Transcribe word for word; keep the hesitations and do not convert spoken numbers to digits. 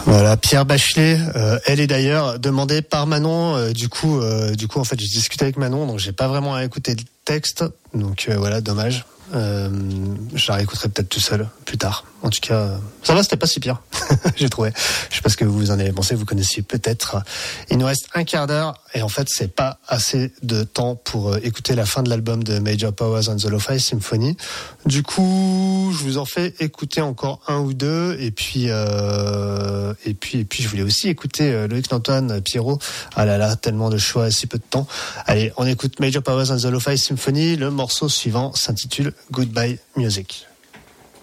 Voilà, Pierre Bachelet, euh, elle est d'ailleurs demandée par Manon. Euh, du coup, euh, du coup, en fait, j'ai discuté avec Manon, donc j'ai pas vraiment écouté le texte. Donc euh, voilà, dommage. Euh, je la réécouterai peut-être tout seul plus tard. En tout cas, euh, ça va, c'était pas si pire. J'ai trouvé. Je sais pas ce que vous en avez pensé. Vous connaissiez peut-être. Il nous reste un quart d'heure et en fait, c'est pas assez de temps pour euh, écouter la fin de l'album de Major Powers and the Lo-Fi Symphony. Du coup, je vous en fais écouter encore un ou deux et puis euh, et puis et puis je voulais aussi écouter euh, Loïc Antoine Pierrot. Ah là là, tellement de choix, si peu de temps. Allez, on écoute Major Powers and the Lo-Fi Symphony. Le morceau suivant s'intitule Goodbye Music.